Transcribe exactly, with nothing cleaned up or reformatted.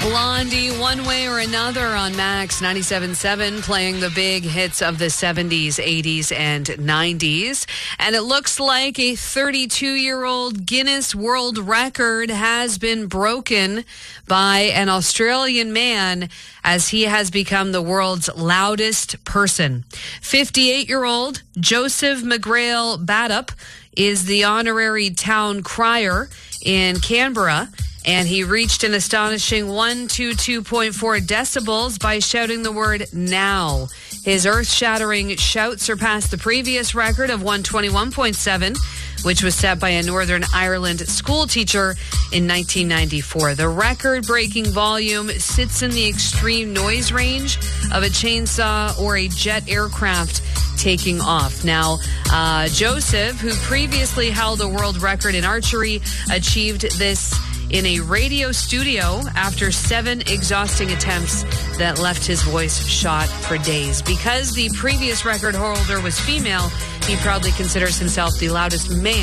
Blondie, one way or another on Max ninety-seven point seven, playing the big hits of the seventies, eighties, and nineties. And it looks like a thirty-two-year-old Guinness World Record has been broken by an Australian man as he has become the world's loudest person. fifty-eight-year-old Joseph McGrail Badup is the honorary town crier in Canberra, and he reached an astonishing one hundred twenty-two point four decibels by shouting the word now. His earth-shattering shout surpassed the previous record of one hundred twenty-one point seven, which was set by a Northern Ireland school teacher in nineteen ninety-four. The record-breaking volume sits in the extreme noise range of a chainsaw or a jet aircraft taking off. Now, uh, Joseph, who previously held a world record in archery, achieved this in a radio studio after seven exhausting attempts that left his voice shot for days. Because the previous record holder was female, he proudly considers himself the loudest man